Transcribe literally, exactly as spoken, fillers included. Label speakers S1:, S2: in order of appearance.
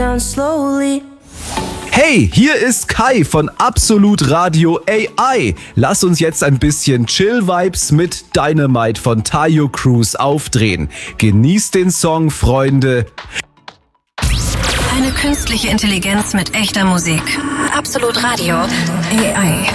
S1: down slowly.
S2: Hey, hier ist Kai von Absolut Radio A I. Lass uns jetzt ein bisschen Chill-Vibes mit Dynamite von Tayo Cruz aufdrehen. Genießt den Song, Freunde.
S3: Eine künstliche Intelligenz mit echter Musik. Absolut Radio A I.